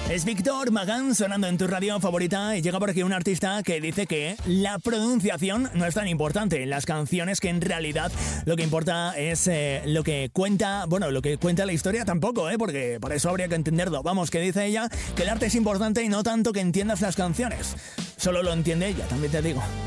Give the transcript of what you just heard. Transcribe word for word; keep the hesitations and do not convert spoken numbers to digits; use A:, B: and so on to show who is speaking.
A: Es Víctor Magán sonando en tu radio favorita y llega por aquí un artista que dice que la pronunciación no es tan importante en las canciones, que en realidad lo que importa es eh, lo que cuenta, bueno, lo que cuenta la historia tampoco, ¿eh? Porque por eso habría que entenderlo. Vamos, que dice ella que el arte es importante y no tanto que entiendas las canciones. Solo lo entiende ella, también te digo.